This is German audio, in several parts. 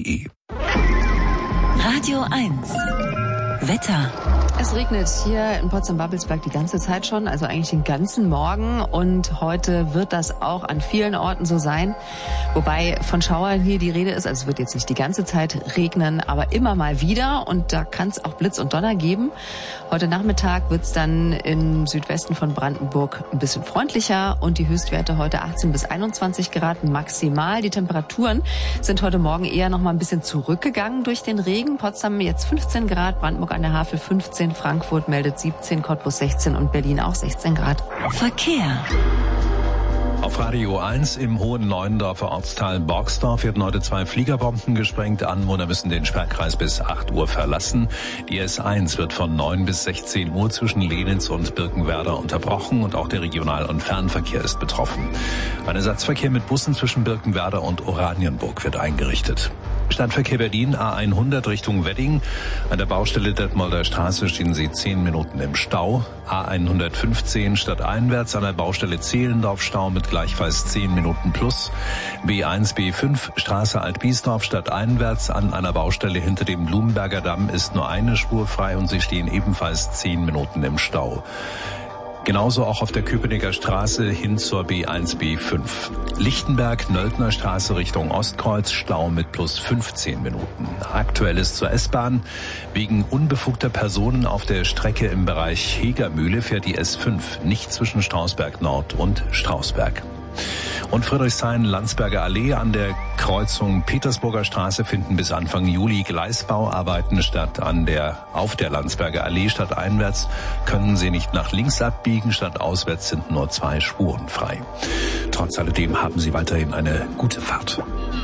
bafög.de. Radio 1. Wetter. Es regnet hier in Potsdam-Babelsberg die ganze Zeit schon, also eigentlich den ganzen Morgen. Und heute wird das auch an vielen Orten so sein. Wobei von Schauern hier die Rede ist. Also es wird jetzt nicht die ganze Zeit regnen, aber immer mal wieder. Und da kann es auch Blitz und Donner geben. Heute Nachmittag wird es dann im Südwesten von Brandenburg ein bisschen freundlicher. Und die Höchstwerte heute 18 bis 21 Grad maximal. Die Temperaturen sind heute Morgen eher noch mal ein bisschen zurückgegangen durch den Regen. Potsdam jetzt 15 Grad, Brandenburg an der Havel 15, Frankfurt meldet 17, Cottbus 16 und Berlin auch 16 Grad. Verkehr. Auf Radio 1 im Hohen Neuendorfer Ortsteil Borgsdorf werden heute 2 Fliegerbomben gesprengt. Anwohner müssen den Sperrkreis bis 8 Uhr verlassen. Die S1 wird von 9 bis 16 Uhr zwischen Lenitz und Birkenwerder unterbrochen und auch der Regional- und Fernverkehr ist betroffen. Ein Ersatzverkehr mit Bussen zwischen Birkenwerder und Oranienburg wird eingerichtet. Stadtverkehr Berlin A100 Richtung Wedding. An der Baustelle Detmolder Straße stehen Sie 10 Minuten im Stau. A115 stadteinwärts an der Baustelle Zehlendorf Stau mit gleichfalls 10 Minuten plus. B1, B5 Straße Altbiesdorf stadteinwärts an einer Baustelle hinter dem Blumenberger Damm ist nur eine Spur frei und Sie stehen ebenfalls 10 Minuten im Stau. Genauso auch auf der Köpenicker Straße hin zur B1, B5. Lichtenberg, Nöldner Straße Richtung Ostkreuz, Stau mit plus 15 Minuten. Aktuell ist zur S-Bahn. Wegen unbefugter Personen auf der Strecke im Bereich Hegermühle fährt die S5 nicht zwischen Strausberg Nord und Strausberg. Und Friedrichshain-Landsberger Allee an der Kreuzung Petersburger Straße finden bis Anfang Juli Gleisbauarbeiten statt. Auf der Landsberger Allee stadteinwärts können Sie nicht nach links abbiegen, stadtauswärts sind nur 2 Spuren frei. Trotz alledem haben Sie weiterhin eine gute Fahrt.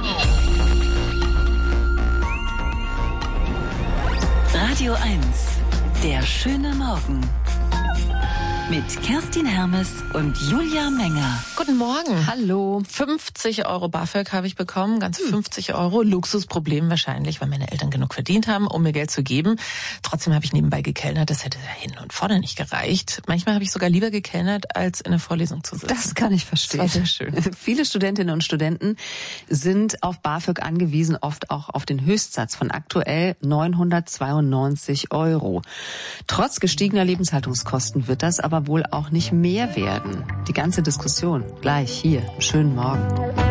Radio 1. Der schöne Morgen. Mit Kerstin Hermes und Julia Menger. Guten Morgen. Hallo. 50 Euro BAföG habe ich bekommen, ganze 50 Euro. Luxusproblem wahrscheinlich, weil meine Eltern genug verdient haben, um mir Geld zu geben. Trotzdem habe ich nebenbei gekellnert, das hätte hin und vorne nicht gereicht. Manchmal habe ich sogar lieber gekellnert, als in der Vorlesung zu sitzen. Das kann ich verstehen. Das war sehr schön. Viele Studentinnen und Studenten sind auf BAföG angewiesen, oft auch auf den Höchstsatz von aktuell 992 Euro. Trotz gestiegener Lebenshaltungskosten wird das aber wohl auch nicht mehr werden. Die ganze Diskussion gleich hier im schönen Morgen.